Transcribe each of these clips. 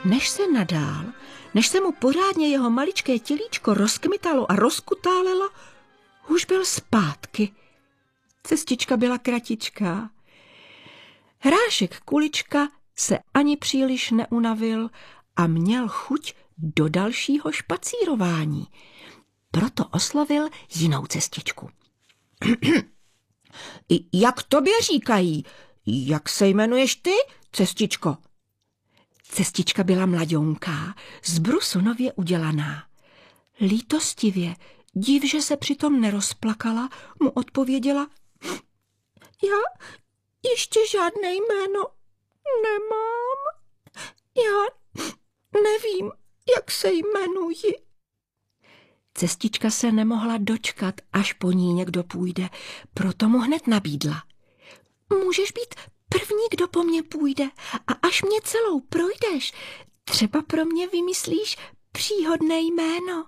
Než se mu pořádně jeho maličké tělíčko rozkmitalo a rozkutálelo, už byl zpátky. Cestička byla kratičká. Hrášek Kulička se ani příliš neunavil a měl chuť do dalšího špacírování. Proto oslovil jinou cestičku. Jak tobě říkají? Jak se jmenuješ ty, cestičko? Cestička byla mlaďonká, z brusu nově udělaná. Lítostivě, div, že se přitom nerozplakala, mu odpověděla: Já ještě žádné jméno nemám. Já nevím, jak se jmenuji. Cestička se nemohla dočkat, až po ní někdo půjde, proto mu hned nabídla: Můžeš být první, kdo po mně půjde, a až mě celou projdeš, třeba pro mě vymyslíš příhodné jméno.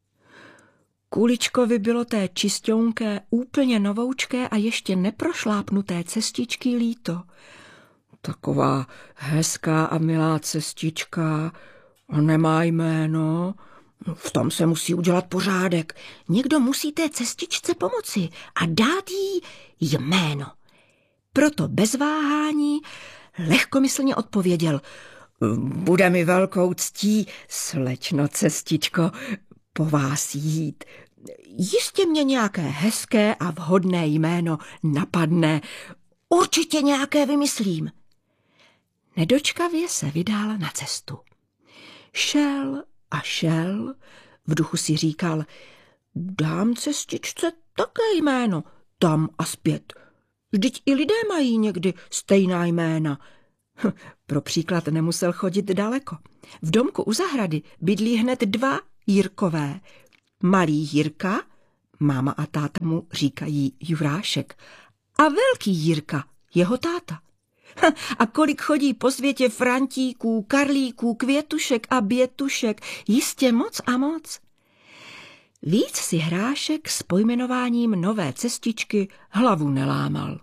Kuličkovi bylo té čisťonké, úplně novoučké a ještě neprošlápnuté cestičky líto. Taková hezká a milá cestička a nemá jméno. V tom se musí udělat pořádek. Někdo musí té cestičce pomoci a dát jí jméno. Proto bez váhání lehkomyslně odpověděl: Bude mi velkou ctí, slečno cestičko, po vás jít. Jistě mě nějaké hezké a vhodné jméno napadne. Určitě nějaké vymyslím. Nedočkavě se vydal na cestu. Šel a šel, v duchu si říkal: Dám cestičce také jméno, tam a zpět. Vždyť i lidé mají někdy stejná jména. Pro příklad nemusel chodit daleko. V domku u zahrady bydlí hned 2 Jirkové. Malý Jirka, máma a táta mu říkají Jurášek, a velký Jirka, jeho táta. A kolik chodí po světě Frantíků, Karlíků, Květušek a Bětušek, jistě moc a moc. Víc si Hrášek s pojmenováním nové cestičky hlavu nelámal.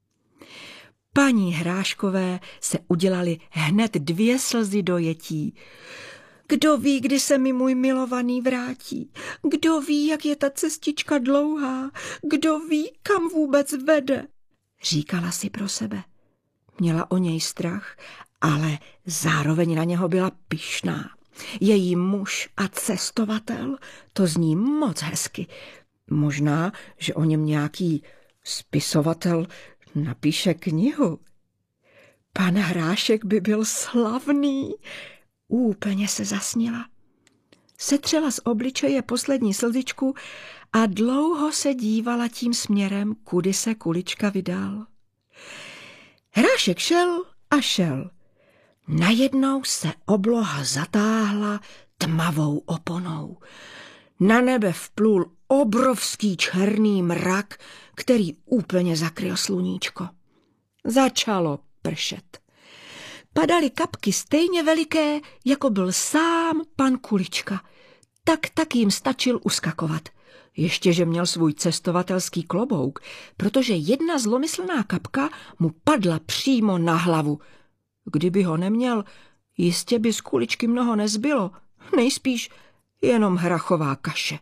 Paní Hráškové se udělali hned 2 slzy dojetí. Kdo ví, kdy se mi můj milovaný vrátí? Kdo ví, jak je ta cestička dlouhá? Kdo ví, kam vůbec vede? Říkala si pro sebe. Měla o něj strach, ale zároveň na něho byla pyšná. Její muž a cestovatel, to zní moc hezky. Možná, že o něm nějaký spisovatel napíše knihu. Pan Hrášek by byl slavný. Úplně se zasnila. Setřela z obličeje poslední slzičku a dlouho se dívala tím směrem, kudy se Kulička vydal. Hrášek šel a šel. Najednou se obloha zatáhla tmavou oponou. Na nebe vplul obrovský černý mrak, který úplně zakryl sluníčko. Začalo pršet. Padaly kapky stejně veliké, jako byl sám pan Kulička. Tak jim stačil uskakovat. Ještě, že měl svůj cestovatelský klobouk, protože jedna zlomyslná kapka mu padla přímo na hlavu. Kdyby ho neměl, jistě by z Kuličky mnoho nezbylo, nejspíš jenom hrachová kaše.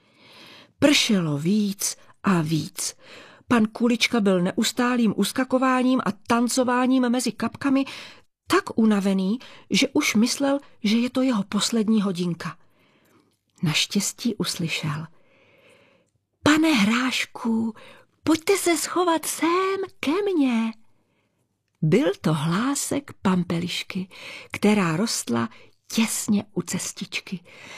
Pršelo víc a víc. Pan Kulička byl neustálým uskakováním a tancováním mezi kapkami tak unavený, že už myslel, že je to jeho poslední hodinka. Naštěstí uslyšel: Pane Hrášku, pojďte se schovat sem ke mně. Byl to hlásek Pampelišky, která rostla těsně u cestičky.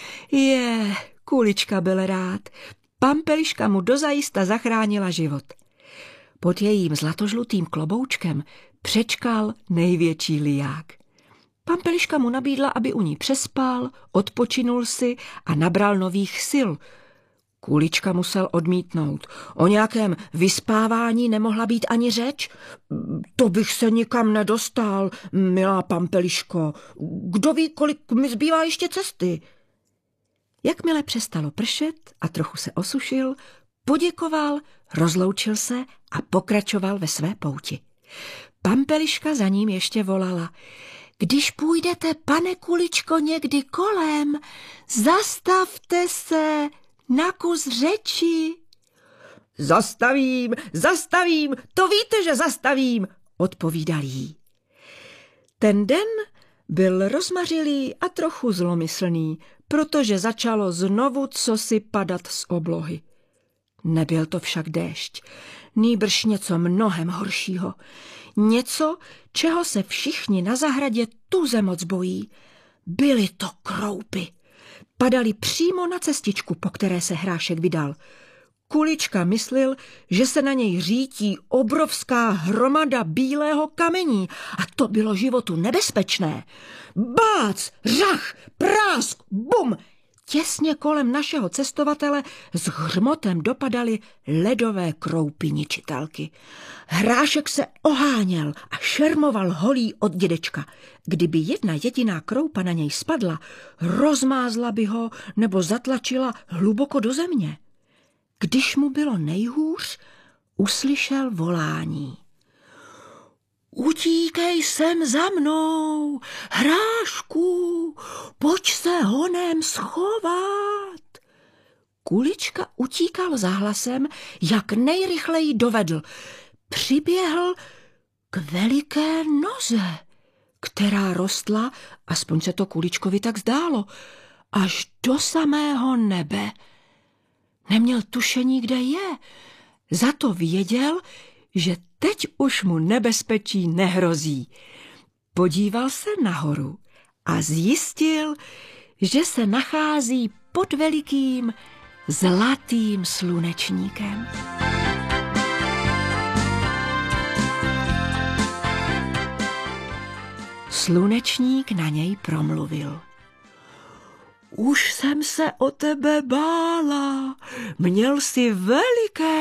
Kulička byl rád. Pampeliška mu dozajista zachránila život. Pod jejím zlatožlutým kloboučkem přečkal největší liják. Pampeliška mu nabídla, aby u ní přespal, odpočinul si a nabral nových sil. Kulička musel odmítnout. O nějakém vyspávání nemohla být ani řeč. To bych se nikam nedostal, milá Pampeliško. Kdo ví, kolik mi zbývá ještě cesty? Jakmile přestalo pršet a trochu se osušil, poděkoval, rozloučil se a pokračoval ve své pouti. Pampeliška za ním ještě volala: Když půjdete, pane Kuličko, někdy kolem, zastavte se na kus řeči. Zastavím, to víte, že zastavím, odpovídal jí. Ten den byl rozmařilý a trochu zlomyslný, protože začalo znovu cosi padat z oblohy. Nebyl to však déšť, nýbrž něco mnohem horšího. Něco, čeho se všichni na zahradě tuze moc bojí. Byly to kroupy. Padaly přímo na cestičku, po které se Hrášek vydal. Kulička myslel, že se na něj řítí obrovská hromada bílého kamení a to bylo životu nebezpečné. Bác, řach, prásk, bum! Těsně kolem našeho cestovatele s hřmotem dopadaly ledové kroupy ničitelky. Hrášek se oháněl a šermoval holí od dědečka. Kdyby jedna jediná kroupa na něj spadla, rozmázla by ho nebo zatlačila hluboko do země. Když mu bylo nejhůř, uslyšel volání. Utíkej sem za mnou, Hrášku, pojď se honem schovat. Kulička utíkal za hlasem, jak nejrychleji dovedl. Přiběhl k veliké noze, která rostla, aspoň se to Kuličkovi tak zdálo, až do samého nebe. Neměl tušení, kde je, za to věděl, že teď už mu nebezpečí nehrozí. Podíval se nahoru a zjistil, že se nachází pod velikým zlatým slunečníkem. Slunečník na něj promluvil. Už jsem se o tebe bála, měl jsi veliké